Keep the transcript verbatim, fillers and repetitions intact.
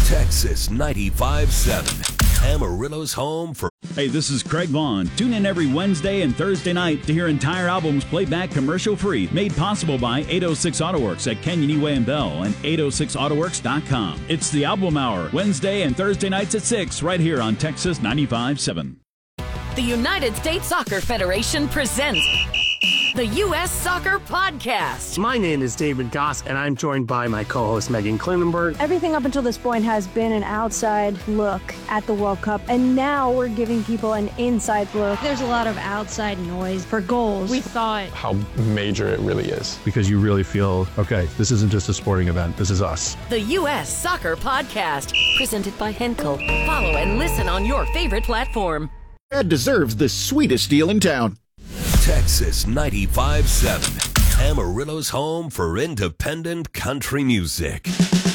Texas ninety-five seven, Amarillo's home for... Hey, this is Craig Vaughn. Tune in every Wednesday and Thursday night to hear entire albums played back commercial-free, made possible by eight oh six Auto Works at Canyon Way and Bell and eight oh six auto works dot com. It's the Album Hour, Wednesday and Thursday nights at six, right here on Texas ninety-five seven. The United States Soccer Federation presents the U S Soccer Podcast. My name is David Goss, and I'm joined by my co-host Megan Klinenberg. Everything up until this point has been an outside look at the World Cup, and now we're giving people an inside look. There's a lot of outside noise for goals. We thought how major it really is. Because you really feel, okay, this isn't just a sporting event, this is us. The U S Soccer Podcast, presented by Henkel. Follow and listen on your favorite platform. Ed deserves the sweetest deal in town. Texas ninety-five seven, Amarillo's home for independent country music.